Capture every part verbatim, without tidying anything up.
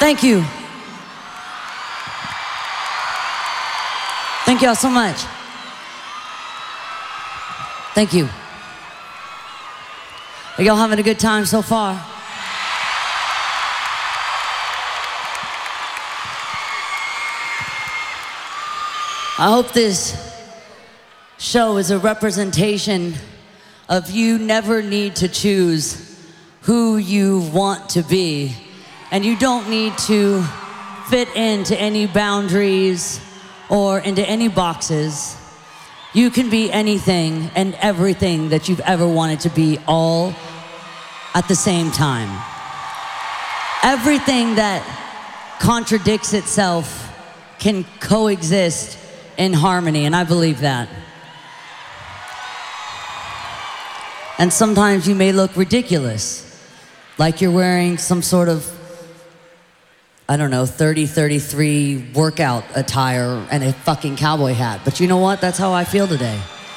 Thank you. Thank y'all so much. Thank you. Are y'all having a good time so far? I hope this show is a representation of you never need to choose who you want to be, and you don't need to fit into any boundaries or into any boxes. You can be anything and everything that you've ever wanted to be, all at the same time. Everything that contradicts itself can coexist in harmony, and I believe that. And sometimes you may look ridiculous, like you're wearing some sort of, I don't know, thirty thirty-three workout attire and a fucking cowboy hat. But you know what? That's how I feel today.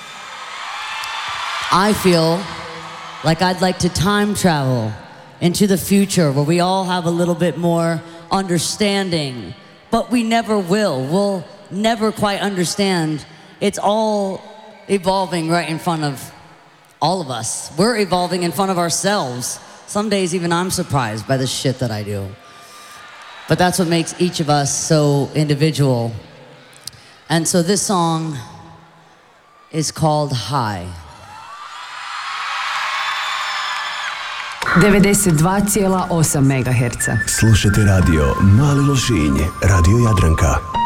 I feel like I'd like to time travel into the future where we all have a little bit more understanding, but we never will. We'll never quite understand. It's all evolving right in front of all of us. We're evolving in front of ourselves. Some days even I'm surprised by the shit that I do. But that's what makes each of us so individual. And so this song is called High. devedeset dva zarez osam megaherca. Slušajte radio Mali Lošinj, Radio Jadranka.